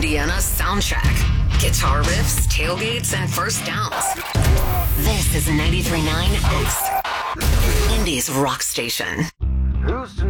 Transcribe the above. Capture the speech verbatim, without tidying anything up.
Indiana soundtrack. Guitar riffs, tailgates, and first downs. This is ninety-three point nine X, Indy's rock station. Who's to